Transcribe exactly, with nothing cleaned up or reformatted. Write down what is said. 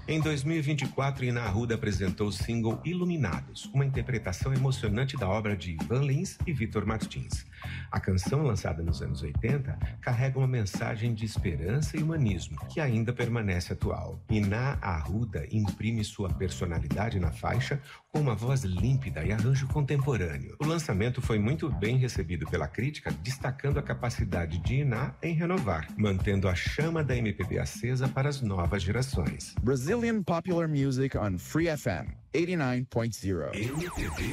Em dois mil e vinte e quatro, Iná Arruda apresentou o single Iluminados, uma interpretação emocionante da obra de Ivan Lins e Vitor Martins. A canção, lançada nos anos oitenta, carrega uma mensagem de esperança e humanismo, que ainda permanece atual. Iná Arruda imprime sua personalidade na faixa com uma voz límpida e arranjo contemporâneo. O lançamento foi muito bem recebido pela crítica, destacando a capacidade de Iná em renovar, mantendo a chama da M P B acesa para as novas gerações. Brazilian popular music on Free F M eighty-nine point zero. M P B